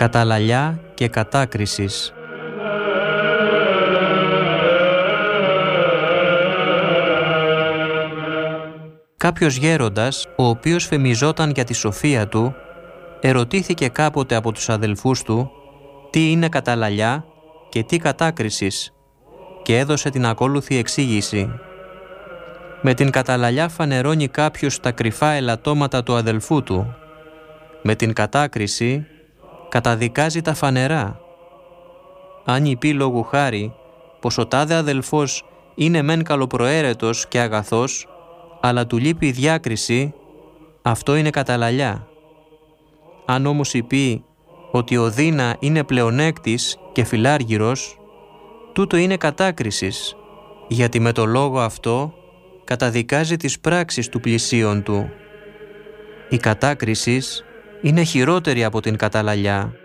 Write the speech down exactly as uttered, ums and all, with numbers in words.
καταλαλιά και κατάκρισης. Κάποιος γέροντας, ο οποίος φημιζόταν για τη σοφία του, ερωτήθηκε κάποτε από τους αδελφούς του τι είναι καταλαλιά και τι κατάκρισης και έδωσε την ακόλουθη εξήγηση. Με την καταλαλιά φανερώνει κάποιος τα κρυφά ελαττώματα του αδελφού του. Με την κατάκριση καταδικάζει τα φανερά. Αν είπε λόγου χάρη πως ο τάδε αδελφός είναι μεν καλοπροαίρετος και αγαθός, αλλά του λείπει η διάκριση, αυτό είναι καταλαλιά. Αν όμως είπε ότι ο Δίνα είναι πλεονέκτης και φιλάργυρος, τούτο είναι κατάκρισης, γιατί με το λόγο αυτό καταδικάζει τις πράξεις του πλησίον του. Η κατάκρισης είναι χειρότερη από την καταλαλιά,